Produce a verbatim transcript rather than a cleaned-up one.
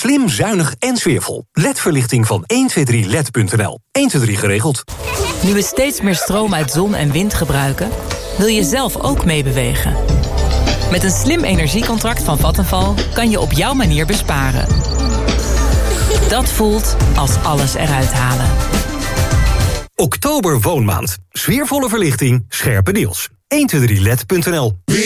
Slim, zuinig en sfeervol. L E D-verlichting van honderdtwintig drie led punt n l. honderdtwintig geregeld. Nu we steeds meer stroom uit zon en wind gebruiken, wil je zelf ook meebewegen. Met een slim energiecontract van Vattenfall kan je op jouw manier besparen. Dat voelt als alles eruit halen. Oktober woonmaand. Sfeervolle verlichting, scherpe deals. honderdtwintig drie led punt n l.